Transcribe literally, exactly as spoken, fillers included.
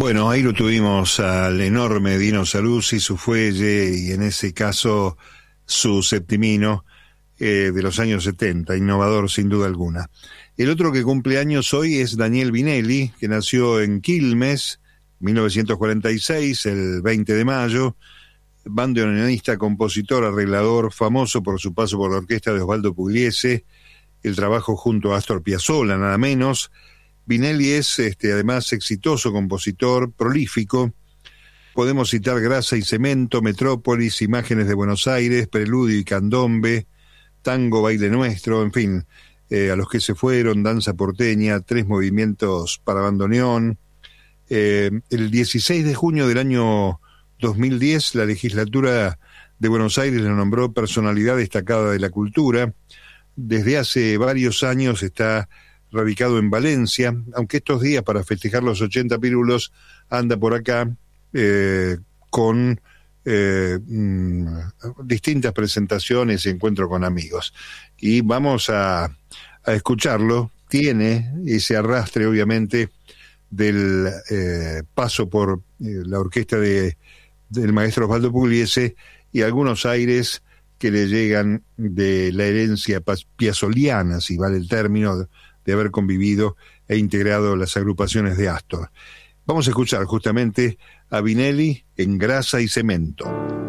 Bueno, ahí lo tuvimos al enorme Dino Saluzzi, su fuelle y en ese caso su septimino eh, de los años setenta, innovador sin duda alguna. El otro que cumple años hoy es Daniel Vinelli, que nació en Quilmes, mil novecientos cuarenta y seis, el veinte de mayo, bandoneonista, compositor, arreglador, famoso por su paso por la orquesta de Osvaldo Pugliese, el trabajo junto a Astor Piazzolla, nada menos. Vinelli es este, además exitoso compositor, prolífico. Podemos citar Grasa y Cemento, Metrópolis, Imágenes de Buenos Aires, Preludio y Candombe, Tango, Baile Nuestro, en fin, eh, A los que se fueron, Danza Porteña, Tres Movimientos para Bandoneón. Eh, el dieciséis de junio del año dos mil diez, la legislatura de Buenos Aires lo nombró personalidad destacada de la cultura. Desde hace varios años está radicado en Valencia, aunque estos días para festejar los ochenta pírulos anda por acá eh, con eh, mm, distintas presentaciones y encuentro con amigos. Y vamos a, a escucharlo. Tiene ese arrastre, obviamente, del eh, paso por eh, la orquesta de, del maestro Osvaldo Pugliese y algunos aires que le llegan de la herencia piazzoliana, si vale el término, de haber convivido e integrado las agrupaciones de Astor. Vamos a escuchar justamente a Vinelli en Grasa y Cemento.